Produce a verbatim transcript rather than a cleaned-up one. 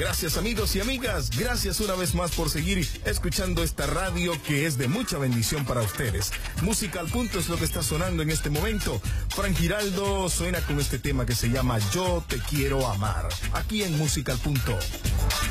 Gracias amigos y amigas, gracias una vez más por seguir escuchando esta radio que es de mucha bendición para ustedes. Música al punto es lo que está sonando en este momento. Frank Giraldo suena con este tema que se llama Yo te quiero amar, aquí en Música al Punto.